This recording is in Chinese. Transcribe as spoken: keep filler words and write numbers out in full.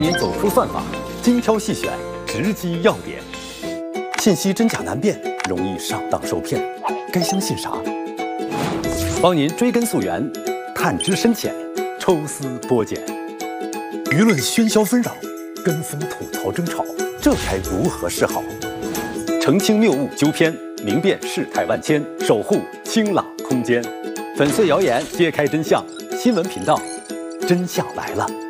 您走出算法，精挑细选，直击要点，信息真假难辨，容易上当受骗，该相信啥？帮您追根溯源，探知深浅，抽丝剥茧。舆论喧嚣纷扰，跟风吐槽争吵，这该如何是好？澄清谬误纠偏，明辨事态万千，守护清朗空间，粉碎谣言，揭开真相。新闻频道，真相来了。